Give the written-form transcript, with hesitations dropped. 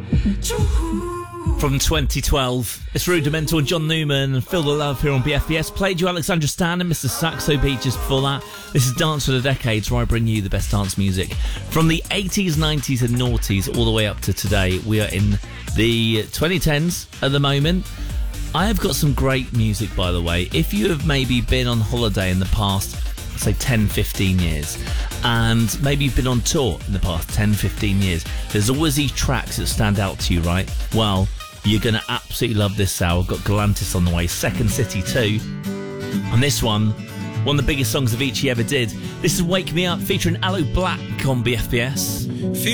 From 2012, it's Rudimental and John Newman and Feel the Love here on BFBS. Played you Alexandra Stan and Mr. Saxo Beat just before that. This is Dance for the Decades, where I bring you the best dance music from the 80s, 90s and noughties all the way up to today. We are in the 2010s at the moment. I have got some great music, by the way. If you have maybe been on holiday in the past, say 10, 15 years, and maybe you've been on tour in the past 10, 15 years, there's always these tracks that stand out to you, right? Well, you're going to absolutely love this hour. I've got Galantis on the way, Second City 2. And this one of the biggest songs Avicii ever did. This is Wake Me Up, featuring Aloe Black on BFBS.